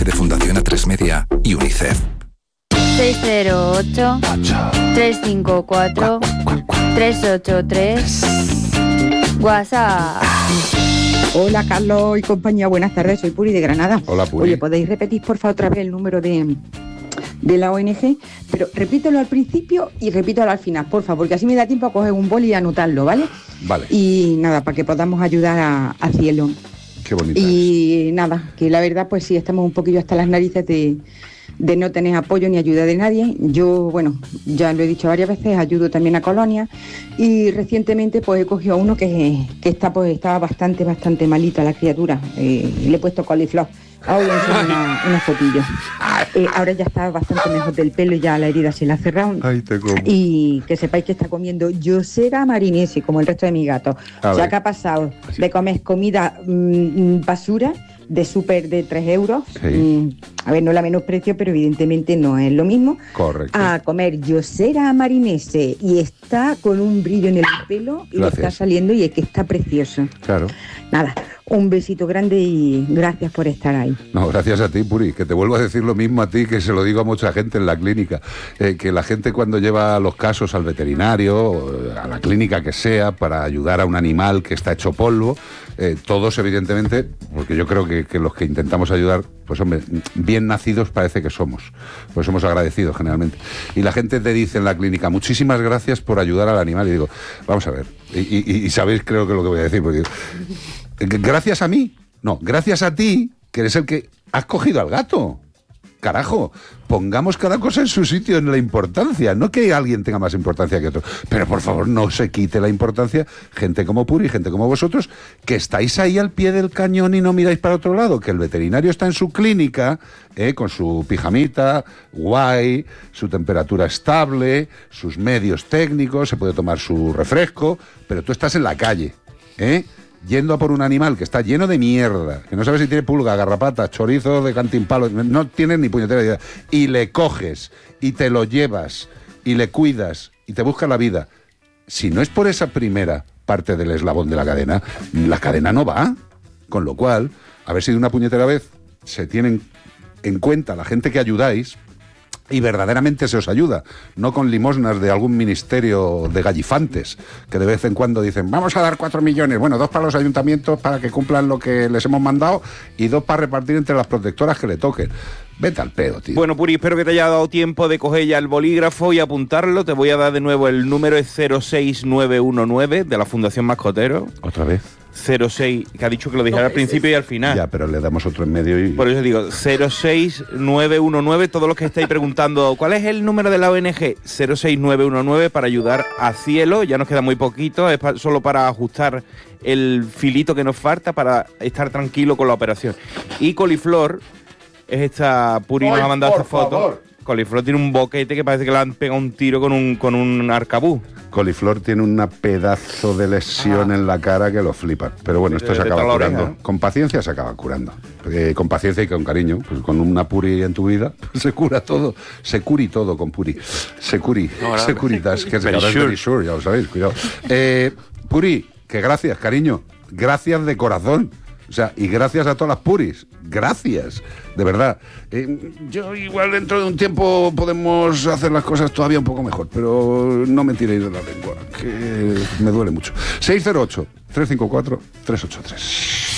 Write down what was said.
de Fundación A3 Media y UNICEF. 608-354-383 WhatsApp. Hola Carlos y compañía, buenas tardes, soy Puri de Granada. Hola Puri. Oye, ¿podéis repetir por favor otra vez el número de la ONG? Pero repítelo al principio y repítelo al final, por favor, porque así me da tiempo a coger un boli y anotarlo, ¿vale? Vale. Y nada, para que podamos ayudar a Cielo. Qué bonita Y nada, que la verdad pues sí, estamos un poquillo hasta las narices de no tener apoyo ni ayuda de nadie. Yo, bueno, ya lo he dicho varias veces, ayudo también a colonias y recientemente pues he cogido a uno que estaba bastante malita la criatura. Le he puesto coliflor. Ahora le enseño una fotillo. Ahora ya está bastante mejor del pelo, ya la herida se la ha cerrado. Ay, te como. Y que sepáis que está comiendo Yosera marinesi, como el resto de mis gatos. O sea, que ha pasado de comer comida basura de súper de 3 euros, Sí. A ver, no la menosprecio, pero evidentemente no es lo mismo, Correcto. a comer Yosera marinese, y está con un brillo en el pelo y le Gracias. está saliendo y es que está precioso. Claro. Nada, un besito grande y gracias por estar ahí. No, gracias a ti, Puri, que te vuelvo a decir lo mismo a ti que se lo digo a mucha gente en la clínica, que la gente cuando lleva los casos al veterinario, a la clínica que sea, para ayudar a un animal que está hecho polvo, todos evidentemente, porque yo creo que los que intentamos ayudar, pues hombre, bien nacidos parece que somos, pues somos agradecidos generalmente. Y la gente te dice en la clínica, muchísimas gracias por ayudar al animal, y digo, vamos a ver, y sabéis creo que lo que voy a decir, porque gracias a mí, no, gracias a ti, que eres el que has cogido al gato. Carajo, pongamos cada cosa en su sitio, en la importancia, no que alguien tenga más importancia que otro, pero por favor no se quite la importancia, gente como Puri, gente como vosotros, que estáis ahí al pie del cañón y no miráis para otro lado, que el veterinario está en su clínica, con su pijamita, guay, su temperatura estable, sus medios técnicos, se puede tomar su refresco, pero tú estás en la calle, yendo a por un animal que está lleno de mierda, que no sabes si tiene pulga, garrapata, chorizo de cantimpalo, no tienes ni puñetera idea, y le coges, y te lo llevas, y le cuidas, y te buscas la vida. Si no es por esa primera parte del eslabón de la cadena no va. Con lo cual, a ver si de una puñetera vez se tienen en cuenta la gente que ayudáis, y verdaderamente se os ayuda, no con limosnas de algún ministerio de gallifantes, que de vez en cuando dicen, vamos a dar 4 millones, bueno, 2 para los ayuntamientos para que cumplan lo que les hemos mandado, y 2 para repartir entre las protectoras que le toquen. Vete al pedo, tío. Bueno, Puri, espero que te haya dado tiempo de coger ya el bolígrafo y apuntarlo. Te voy a dar de nuevo el número, es 06919, de la Fundación Mascotero. ¿Otra vez? 06, que ha dicho que lo dijera al principio y al final. Ya, pero le damos otro en medio y... Por eso digo, 06919, todos los que estáis preguntando, ¿cuál es el número de la ONG? 06919 para ayudar a Cielo, ya nos queda muy poquito, es solo para ajustar el filito que nos falta para estar tranquilo con la operación. Y Coliflor, es esta, Puri nos ha mandado esta foto. Favor. Coliflor tiene un boquete que parece que le han pegado un tiro con un arcabuz. Coliflor tiene una pedazo de lesión en la cara que lo flipa. Pero bueno, esto se acaba curando. oreja. Con paciencia se acaba curando. Con paciencia y con cariño. Pues con una Puri en tu vida, pues se cura todo. Se curi todo con Puri. Se curitas, que se llama very sure, ya lo sabéis, cuidado. Puri, que gracias, cariño. Gracias de corazón. O sea, y gracias a todas las Puris. Gracias, de verdad. Yo igual dentro de un tiempo podemos hacer las cosas todavía un poco mejor, pero no me tiréis de la lengua, que me duele mucho. 608-354-383.